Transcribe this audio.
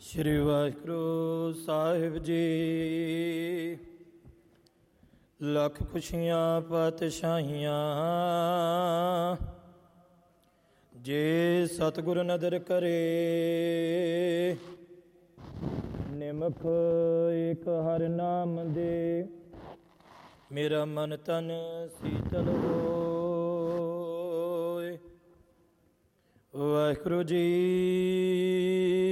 ਸ਼੍ਰੀ ਵਾਹਿਗੁਰੂ ਸਾਹਿਬ ਜੀ। ਲੱਖ ਖੁਸ਼ੀਆਂ ਪਾਤਸ਼ਾਹੀਆਂ ਜੇ ਸਤਿਗੁਰ ਨਦਰ ਕਰੇ। ਨਿਮਖ ਏਕ ਹਰਿ ਨਾਮ ਦੇ, ਮੇਰਾ ਮਨ ਤਨ ਸੀਤਲ ਹੋਏ। ਵਾਹਿਗੁਰੂ ਜੀ।